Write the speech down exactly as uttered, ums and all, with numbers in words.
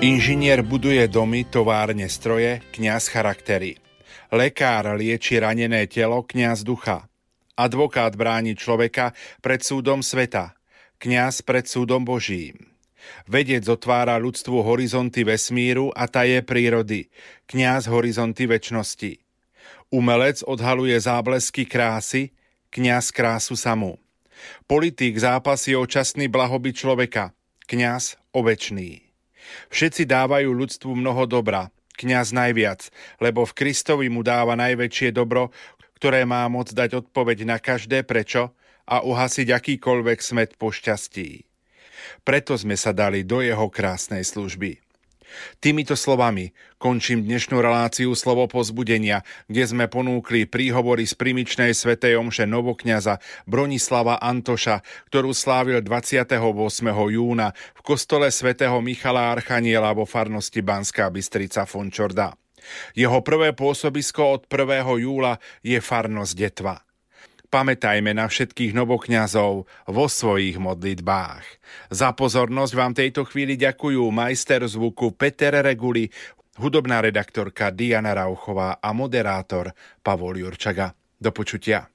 Inžinier buduje domy, továrne stroje, kňaz charaktery. Lekár lieči ranené telo, kňaz ducha. Advokát bráni človeka pred súdom sveta, kňaz pred súdom Božím. Vedec otvára ľudstvu horizonty vesmíru a taje prírody, kňaz horizonty večnosti. Umelec odhaluje záblesky krásy, kňaz krásu samú. Politik zápasí o časný blahobyt človeka, kňaz o večný. Všetci dávajú ľudstvu mnoho dobra, kňaz najviac, lebo v Kristovi mu dáva najväčšie dobro, ktoré má moc dať odpoveď na každé prečo a uhasiť akýkoľvek smäd po šťastí. Preto sme sa dali do jeho krásnej služby. Týmito slovami končím dnešnú reláciu Slovo povzbudenia, kde sme ponúkli príhovory z primičnej svätej omše novokňaza Bronislava Antoša, ktorú slávil dvadsiateho ôsmeho júna v kostole svätého Michala Archaniela vo farnosti Banská Bystrica Fončorda. Jeho prvé pôsobisko od prvého júla je farnosť Detva. Pamätajme na všetkých novokňazov vo svojich modlitbách. Za pozornosť vám tejto chvíli ďakujú majster zvuku Peter Reguli, hudobná redaktorka Diana Rauchová a moderátor Pavol Jurčaga. Do počutia.